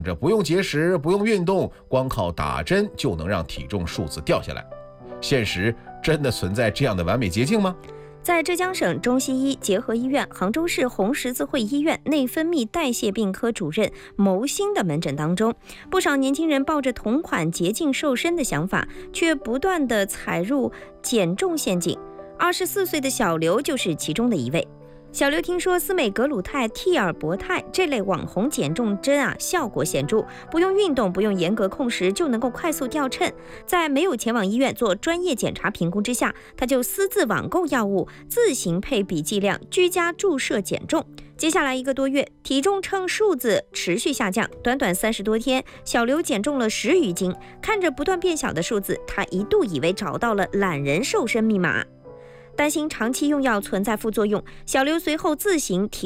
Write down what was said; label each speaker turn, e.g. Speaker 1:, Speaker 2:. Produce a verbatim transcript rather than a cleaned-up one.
Speaker 1: 这不用节食，不用运动，光靠打针就能让体重数字掉下来。现实真的存在这样的完美捷径吗？
Speaker 2: 在浙江省中西医结合医院、杭州市红十字会医院内分泌代谢病科主任牟兴的门诊当中，不少年轻人抱着同款捷径瘦身的想法，却不断地踩入减重陷阱。二十四岁的小刘就是其中的一位。小刘听说司美格鲁肽、替尔博肽这类网红减重针啊，效果显著，不用运动，不用严格控食就能够快速掉秤。在没有前往医院做专业检查评估之下，他就私自网购药物，自行配比剂量，居家注射减重。接下来一个多月，体重秤数字持续下降，短短三十多天，小刘减重了十余斤。看着不断变小的数字，他一度以为找到了懒人瘦身密码。担心长期用药存在副作用，小刘随后自行停